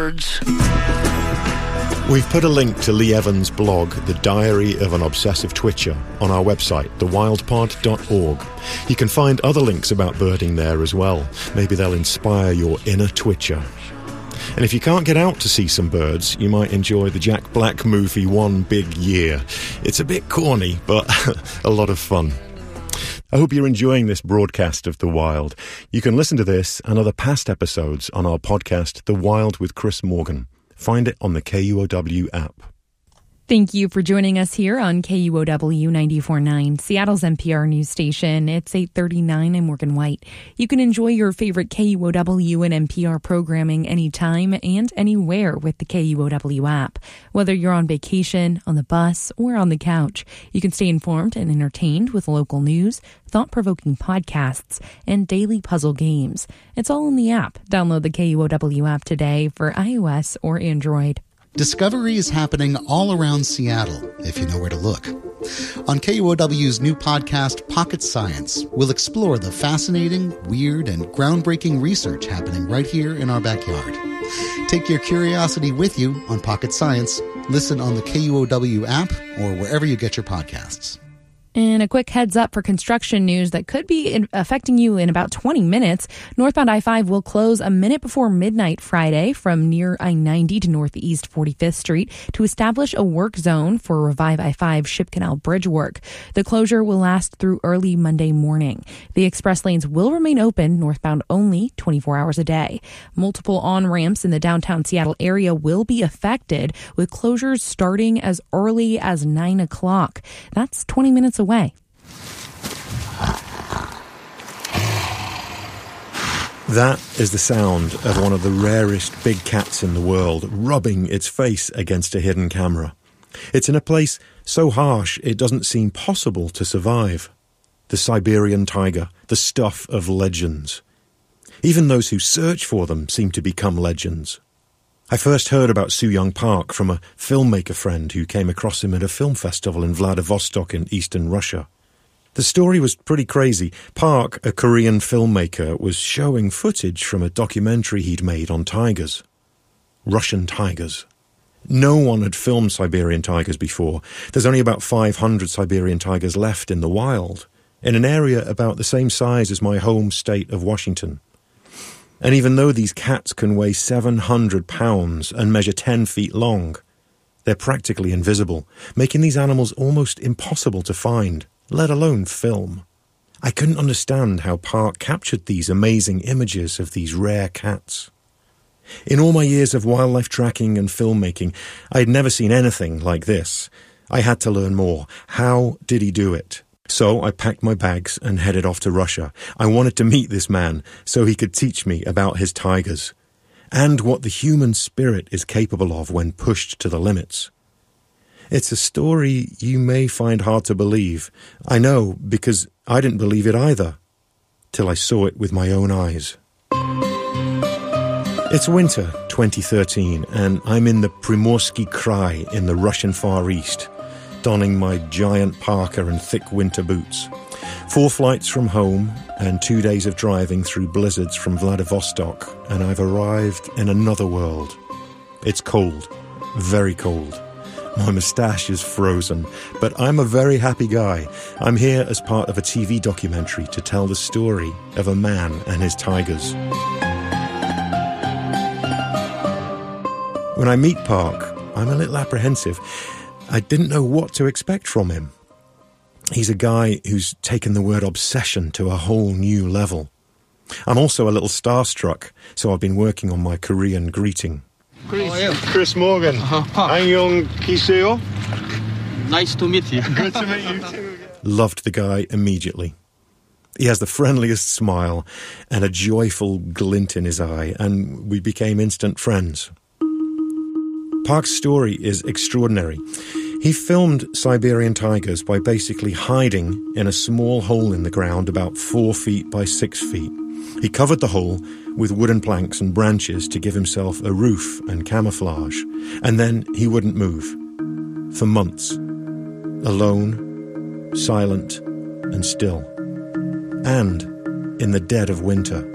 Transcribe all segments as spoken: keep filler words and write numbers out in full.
birds. We've put a link to Lee Evans' blog, The Diary of an Obsessive Twitcher, on our website, the wild pod dot org. You can find other links about birding there as well. Maybe they'll inspire your inner twitcher. And if you can't get out to see some birds, you might enjoy the Jack Black movie One Big Year. It's a bit corny, but a lot of fun. I hope you're enjoying this broadcast of The Wild. You can listen to this and other past episodes on our podcast, The Wild with Chris Morgan. Find it on the K U O W app. Thank you for joining us here on K U O W ninety-four point nine, Seattle's N P R news station. It's eight thirty-nine. I'm Morgan White. You can enjoy your favorite K U O W and N P R programming anytime and anywhere with the K U O W app. Whether you're on vacation, on the bus, or on the couch, you can stay informed and entertained with local news, thought-provoking podcasts, and daily puzzle games. It's all in the app. Download the K U O W app today for iOS or Android. Discovery is happening all around Seattle, if you know where to look. On K U O W's new podcast, Pocket Science, we'll explore the fascinating, weird, and groundbreaking research happening right here in our backyard. Take your curiosity with you on Pocket Science. Listen on the K U O W app or wherever you get your podcasts. And a quick heads up for construction news that could be in affecting you in about twenty minutes. Northbound I five will close a minute before midnight Friday from near I ninety to Northeast forty-fifth Street to establish a work zone for Revive I five Ship Canal Bridge work. The closure will last through early Monday morning. The express lanes will remain open, northbound only, twenty-four hours a day. Multiple on-ramps in the downtown Seattle area will be affected, with closures starting as early as nine o'clock. That's twenty minutes away. That is the sound of one of the rarest big cats in the world, rubbing its face against a hidden camera. It's in a place so harsh it doesn't seem possible to survive. The Siberian tiger, the stuff of legends. Even those who search for them seem to become legends. I first heard about Soo-Young Park from a filmmaker friend who came across him at a film festival in Vladivostok in eastern Russia. The story was pretty crazy. Park, a Korean filmmaker, was showing footage from a documentary he'd made on tigers. Russian tigers. No one had filmed Siberian tigers before. There's only about five hundred Siberian tigers left in the wild, in an area about the same size as my home state of Washington. And even though these cats can weigh seven hundred pounds and measure ten feet long, they're practically invisible, making these animals almost impossible to find, let alone film. I couldn't understand how Park captured these amazing images of these rare cats. In all my years of wildlife tracking and filmmaking, I had never seen anything like this. I had to learn more. How did he do it? So I packed my bags and headed off to Russia. I wanted to meet this man so he could teach me about his tigers and what the human spirit is capable of when pushed to the limits. It's a story you may find hard to believe. I know, because I didn't believe it either, till I saw it with my own eyes. It's winter twenty thirteen, and I'm in the Primorsky Krai in the Russian Far East, donning my giant parka and thick winter boots. Four flights from home and two days of driving through blizzards from Vladivostok, and I've arrived in another world. It's cold, very cold. My moustache is frozen, but I'm a very happy guy. I'm here as part of a T V documentary to tell the story of a man and his tigers. When I meet Park, I'm a little apprehensive. I didn't know what to expect from him. He's a guy who's taken the word obsession to a whole new level. I'm also a little starstruck, so I've been working on my Korean greeting. Chris, How are you? Chris Morgan. Uh-huh. Annyeong Kiseo. Nice to meet you. Good to meet you too. Loved the guy immediately. He has the friendliest smile and a joyful glint in his eye, and we became instant friends. Park's story is extraordinary. He filmed Siberian tigers by basically hiding in a small hole in the ground about four feet by six feet. He covered the hole with wooden planks and branches to give himself a roof and camouflage, and then he wouldn't move. For months. Alone, silent, and still. And in the dead of winter.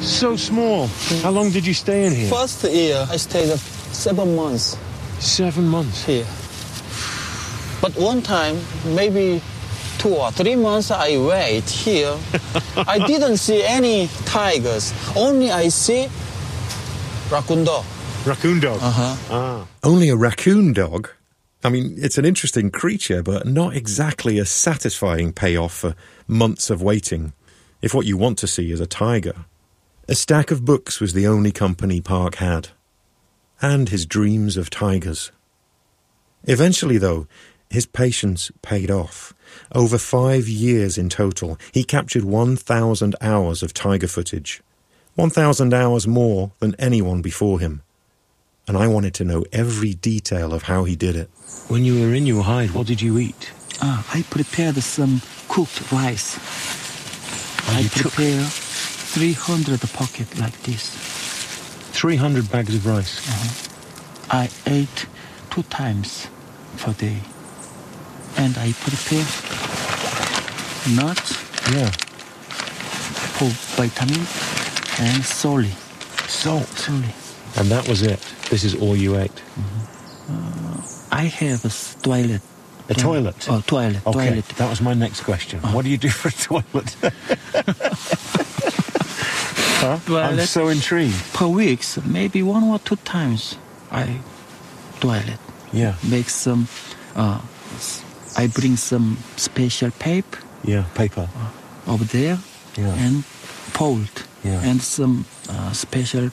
So small. How long did you stay in here? First year, I stayed seven months Seven months. here. But one time, maybe two or three months, I wait here. I didn't see any tigers. Only I see raccoon dog. Raccoon dog. Uh-huh. Ah. Only a raccoon dog? I mean, it's an interesting creature, but not exactly a satisfying payoff for months of waiting, if what you want to see is a tiger. A stack of books was the only company Park had. And his dreams of tigers. Eventually, though, his patience paid off. Over five years in total, he captured one thousand hours of tiger footage. one thousand hours more than anyone before him. And I wanted to know every detail of how he did it. When you were in your hide, what did you eat? Ah, I prepared some cooked rice. Oh, I you took- prepare three hundred pocket like this. three hundred bags of rice. I ate two times per day. And I prepare nuts Yeah. for vitamin and salt. Salt. Salt. And that was it. This is all you ate. I have a s- toilet. A toilet? Oh, toilet. Okay, Toilet. that was my next question. What do you do for a toilet? Huh? I'm Toilet. so intrigued. Per week, maybe one or two times I toilet. Yeah, Make some, uh, s- I bring some special paper yeah, paper. over there Yeah. and fold. Yeah. And some uh, special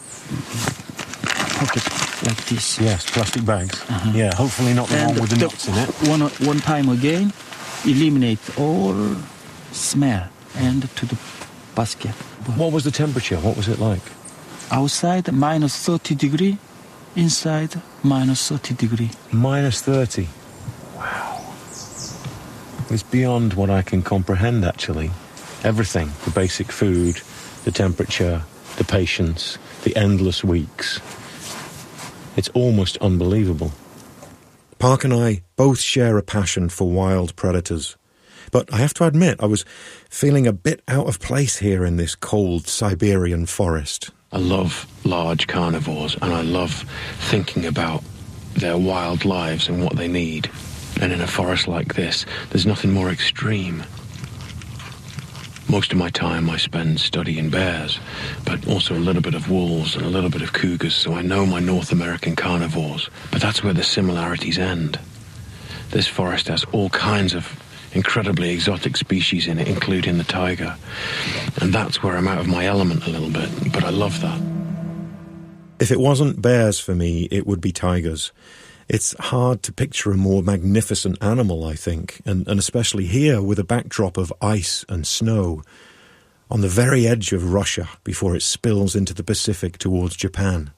pocket like this. Yes, plastic bags. Yeah, hopefully not the And one with the the- nuts in it. One, one time again, eliminate all smell and to the basket. What was the temperature? What was it like? Outside minus thirty degree, inside minus thirty degree. Minus thirty. Wow. It's beyond what I can comprehend, actually. Everything. The basic food, the temperature, the patience, the endless weeks. It's almost unbelievable. Park and I both share a passion for wild predators. But I have to admit, I was feeling a bit out of place here in this cold Siberian forest. I love large carnivores, and I love thinking about their wild lives and what they need. And in a forest like this, there's nothing more extreme. Most of my time I spend studying bears, but also a little bit of wolves and a little bit of cougars, so I know my North American carnivores. But that's where the similarities end. This forest has all kinds of incredibly exotic species in it, including the tiger. And that's where I'm out of my element a little bit, but I love that. If it wasn't bears for me, it would be tigers. It's hard to picture a more magnificent animal, I think, and, and especially here with a backdrop of ice and snow, on the very edge of Russia before it spills into the Pacific towards Japan.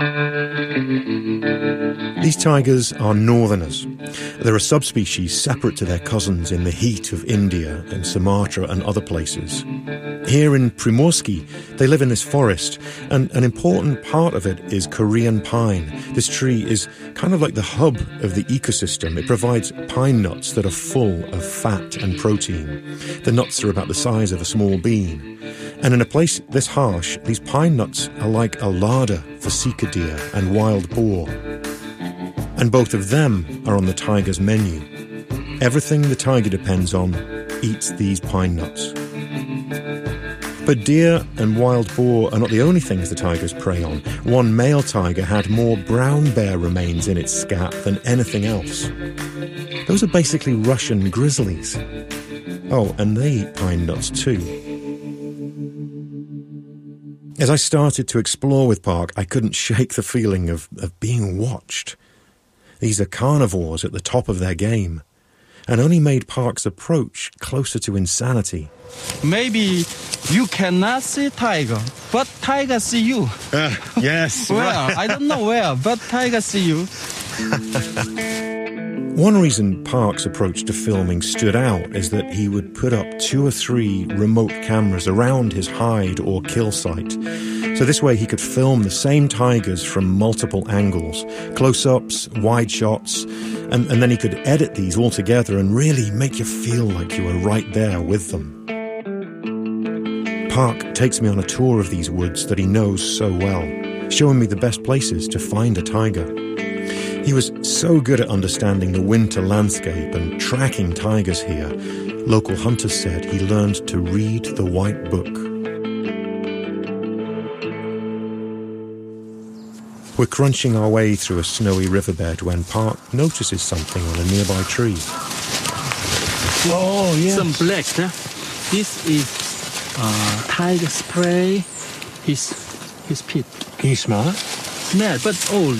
These tigers are northerners. They're a subspecies separate to their cousins in the heat of India and Sumatra and other places. Here in Primorsky, they live in this forest, and an important part of it is Korean pine. This tree is kind of like the hub of the ecosystem. It provides pine nuts that are full of fat and protein. The nuts are about the size of a small bean. And in a place this harsh, these pine nuts are like a larder for sika deer and wild boar. And both of them are on the tiger's menu. Everything the tiger depends on eats these pine nuts. But deer and wild boar are not the only things the tigers prey on. One male tiger had more brown bear remains in its scat than anything else. Those are basically Russian grizzlies. Oh, and they eat pine nuts too. As I started to explore with Park, I couldn't shake the feeling of, of being watched. These are carnivores at the top of their game, and only made Park's approach closer to insanity. Maybe you cannot see tiger, but tiger see you. Uh, yes. Where? I don't know where, but tiger see you. One reason Park's approach to filming stood out is that he would put up two or three remote cameras around his hide or kill site. So this way he could film the same tigers from multiple angles, close-ups, wide shots, and, and then he could edit these all together and really make you feel like you were right there with them. Park takes me on a tour of these woods that he knows so well, showing me the best places to find a tiger. He was so good at understanding the winter landscape and tracking tigers here. Local hunters said he learned to read the White Book. We're crunching our way through a snowy riverbed when Park notices something on a nearby tree. Oh, yeah. Some black. Huh? This is uh, tiger spray. His his pit. Can you smell it? Smell, but old.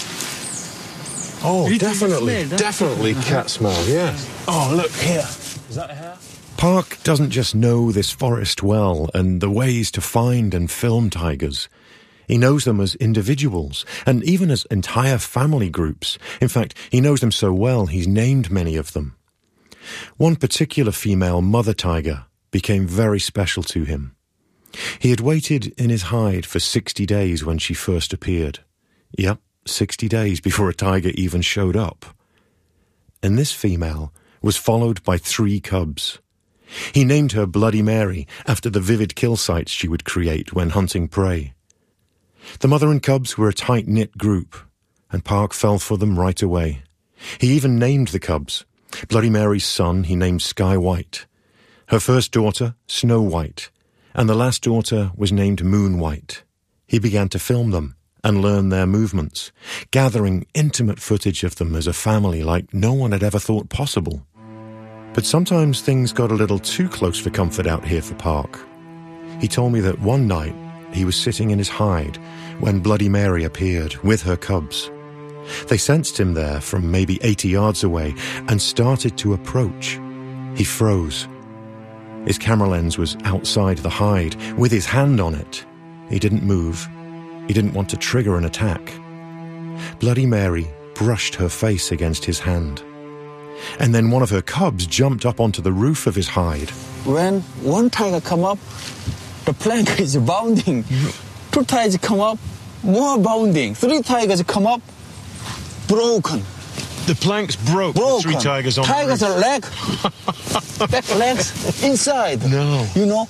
Oh, It is definitely, smell, definitely uh-huh. cat smell, yeah. Oh, look here. Is that a hare? Park doesn't just know this forest well and the ways to find and film tigers. He knows them as individuals and even as entire family groups. In fact, he knows them so well he's named many of them. One particular female mother tiger became very special to him. He had waited in his hide for sixty days when she first appeared. Yep, sixty days before a tiger even showed up. And this female was followed by three cubs. He named her Bloody Mary after the vivid kill sights she would create when hunting prey. The mother and cubs were a tight-knit group, and Park fell for them right away. He even named the cubs. Bloody Mary's son he named Sky White, her first daughter Snow White, and the last daughter was named Moon White. He began to film them and learn their movements, gathering intimate footage of them as a family like no one had ever thought possible. But sometimes things got a little too close for comfort out here for Park. He told me that one night he was sitting in his hide when Bloody Mary appeared with her cubs. They sensed him there from maybe eighty yards away and started to approach. He froze. His camera lens was outside the hide with his hand on it. He didn't move. He didn't want to trigger an attack. Bloody Mary brushed her face against his hand. And then one of her cubs jumped up onto the roof of his hide. When one tiger come up, the plank is bounding. Two tigers come up, more bounding. Three tigers come up, broken. The planks broke. Broken. Three tigers on Tigers the are leg, back legs inside. No. You know,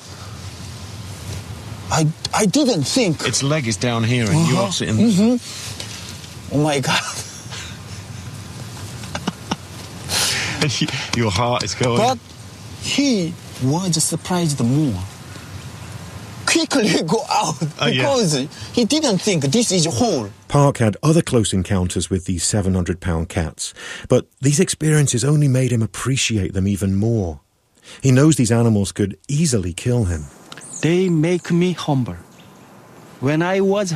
I I didn't think. Its leg is down here and Uh-huh. you're sitting... Mm-hmm. Oh my God. Your heart is going... But he was surprised more. Quickly go out Uh, yeah. because he didn't think this is whole. Park had other close encounters with these seven hundred pound cats, but these experiences only made him appreciate them even more. He knows these animals could easily kill him. They make me humble. When I was